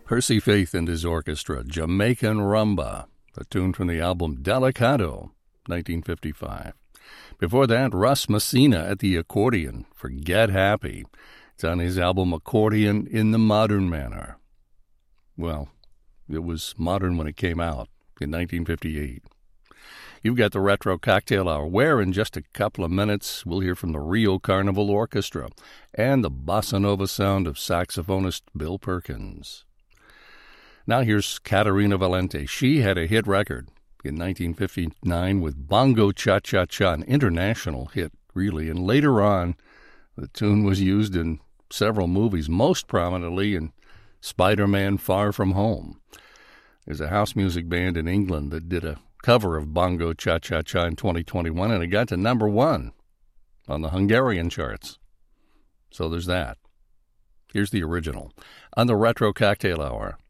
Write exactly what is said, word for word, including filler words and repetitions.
Percy Faith and his orchestra, Jamaican Rumba, a tune from the album Delicado, nineteen fifty-five. Before that, Russ Messina at the accordion for Get Happy. It's on his album Accordion in the Modern Manner. Well, it was modern when it came out in nineteen fifty-eight. You've got the Retro Cocktail Hour, where in just a couple of minutes we'll hear from the Rio Carnival Orchestra and the bossa nova sound of saxophonist Bill Perkins. Now here's Caterina Valente. She had a hit record in nineteen fifty-nine with Bongo Cha-Cha-Cha, an international hit, really, and later on the tune was used in several movies, most prominently in Spider-Man Far From Home. There's a house music band in England that did a cover of Bongo Cha-Cha-Cha in twenty twenty-one, and it got to number one on the Hungarian charts. So there's that. Here's the original on the Retro Cocktail Hour.